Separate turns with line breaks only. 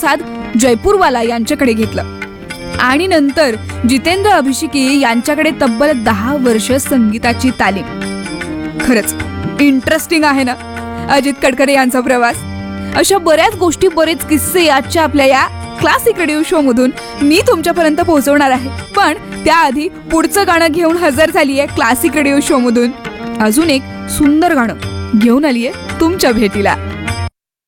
प्रसाद जयपूरवाला यांच्याकडे घेतलं आणि नंतर जितेंद्र अभिषेकी यांच्याकडे तब्बल 10 वर्ष संगीताची तालीम. खरंच इंटरेस्टिंग आहे ना अजित कडकडे यांचा प्रवास. अशा बऱ्याच गोष्टी, बरेच किस्से आजच्या आपल्या या क्लासिक रेडिओ शो मधून मी तुमच्यापर्यंत पोहोचवणार आहे. पण त्याआधी पुढचं गाणं घेऊन हजर झाली आहे क्लासिक रेडिओ शो मधून. अजून एक सुंदर गाणं घेऊन आलीये तुमच्या भेटीला.